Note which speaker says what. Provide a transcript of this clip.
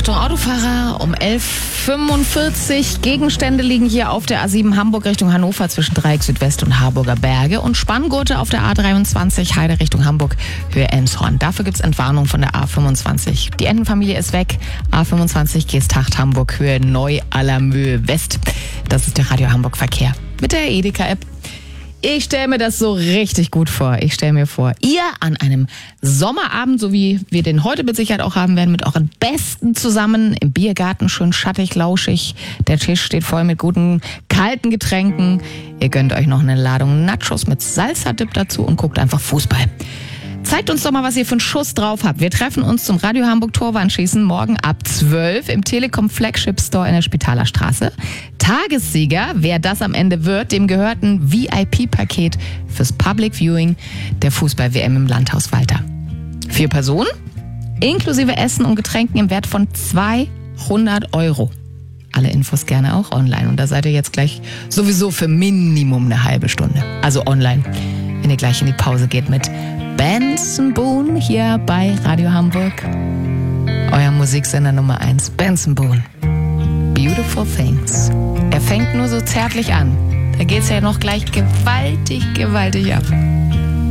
Speaker 1: Achtung, Autofahrer, um 11.45 Uhr. Gegenstände liegen hier auf der A7 Hamburg Richtung Hannover zwischen Dreieck Südwest und Harburger Berge und Spanngurte auf der A23 Heide Richtung Hamburg, Höhe Elmshorn. Dafür gibt's Entwarnung von der A25. Die Entenfamilie ist weg. A25 Geesthacht Hamburg, Höhe Neu-Allermöhe West. Das ist der Radio Hamburg Verkehr mit der Edeka-App. Ich stelle mir das so richtig gut vor. Ich stelle mir vor, ihr an einem Sommerabend, so wie wir den heute mit Sicherheit auch haben werden, mit euren Besten zusammen im Biergarten, schön schattig, lauschig. Der Tisch steht voll mit guten, kalten Getränken. Ihr gönnt euch noch eine Ladung Nachos mit Salsa-Dip dazu und guckt einfach Fußball. Zeigt uns doch mal, was ihr für einen Schuss drauf habt. Wir treffen uns zum Radio Hamburg Torwandschießen morgen ab 12 im Telekom Flagship Store in der Spitaler Straße. Tagessieger, wer das am Ende wird, dem gehört ein VIP-Paket fürs Public Viewing der Fußball-WM im Landhaus Walter. 4 Personen, inklusive Essen und Getränken im Wert von 200 €. Alle Infos gerne auch online. Und da seid ihr jetzt gleich sowieso für Minimum eine halbe Stunde. Also online, wenn ihr gleich in die Pause geht mit Benson Boone hier bei Radio Hamburg. Euer Musiksender Nummer 1, Benson Boone. Beautiful Things. Er fängt nur so zärtlich an. Da geht's ja noch gleich gewaltig ab.